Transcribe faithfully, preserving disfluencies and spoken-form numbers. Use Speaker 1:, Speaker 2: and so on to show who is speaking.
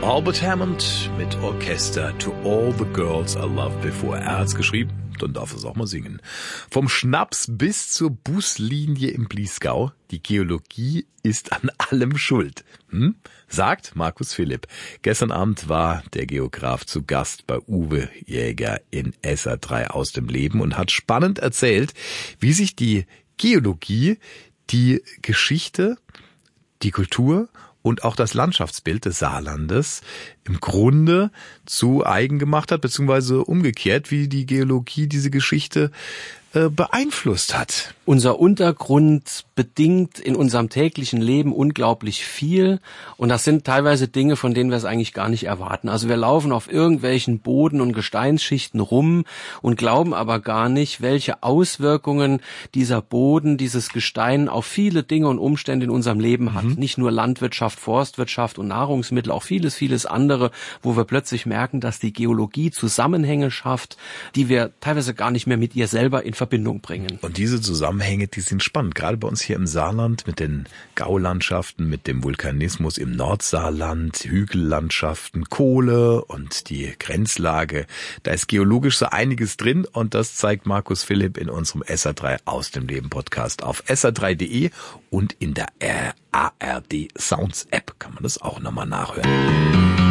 Speaker 1: Albert Hammond mit Orchester To All the Girls I Loved Before. Er hat's geschrieben, dann darf es auch mal singen. Vom Schnaps bis zur Buslinie im Bliesgau. Die Geologie ist an allem schuld. Hm? Sagt Markus Philipp. Gestern Abend war der Geograf zu Gast bei Uwe Jäger in S R drei aus dem Leben und hat spannend erzählt, wie sich die Geologie, die Geschichte, die Kultur und auch das Landschaftsbild des Saarlandes im Grunde zu eigen gemacht hat, beziehungsweise umgekehrt, wie die Geologie diese Geschichte äh, beeinflusst hat.
Speaker 2: Unser Untergrund bedingt in unserem täglichen Leben unglaublich viel und das sind teilweise Dinge, von denen wir es eigentlich gar nicht erwarten. Also wir laufen auf irgendwelchen Boden- und Gesteinsschichten rum und glauben aber gar nicht, welche Auswirkungen dieser Boden, dieses Gestein auf viele Dinge und Umstände in unserem Leben hat. Mhm. Nicht nur Landwirtschaft, Forstwirtschaft und Nahrungsmittel, auch vieles, vieles andere, wo wir plötzlich merken, dass die Geologie Zusammenhänge schafft, die wir teilweise gar nicht mehr mit ihr selber in Verbindung bringen.
Speaker 1: Und diese Zusammenhänge, die sind spannend. Gerade bei uns hier im Saarland mit den Gaulandschaften, mit dem Vulkanismus im Nordsaarland, Hügellandschaften, Kohle und die Grenzlage. Da ist geologisch so einiges drin und das zeigt Markus Philipp in unserem S R drei aus dem Leben Podcast auf S R drei punkt de und in der A R D Sounds App kann man das auch nochmal nachhören.